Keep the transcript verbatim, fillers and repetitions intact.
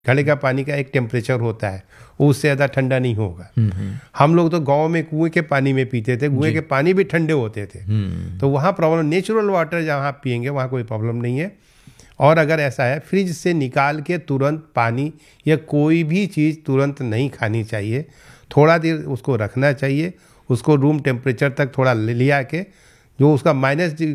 घड़े का पानी का एक टेम्परेचर होता है, वो उससे ज़्यादा ठंडा नहीं होगा। हम लोग तो गांव में कुएं के पानी में पीते थे, कुएं के पानी भी ठंडे होते थे, तो वहाँ प्रॉब्लम, नेचुरल वाटर जहाँ पियेंगे वहाँ कोई प्रॉब्लम नहीं है। और अगर ऐसा है, फ्रिज से निकाल के तुरंत पानी या कोई भी चीज़ तुरंत नहीं खानी चाहिए, थोड़ा देर उसको रखना चाहिए, उसको रूम टेम्परेचर तक थोड़ा ले लिया के, जो उसका माइनस